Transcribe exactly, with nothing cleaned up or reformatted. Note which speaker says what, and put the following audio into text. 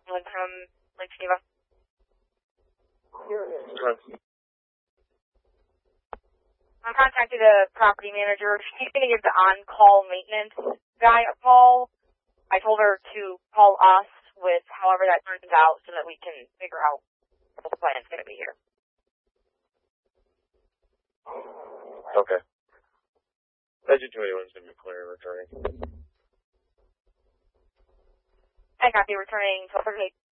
Speaker 1: calling from Lake Geneva.
Speaker 2: Okay.
Speaker 1: I contacted a property manager. She's going to give the on-call maintenance guy a call. I told her to call us with however that turns out so that we can figure out what the plan is going to be here.
Speaker 2: Okay. Legend twenty-one is going to be clear returning.
Speaker 1: I copy returning twelve thirty-eight.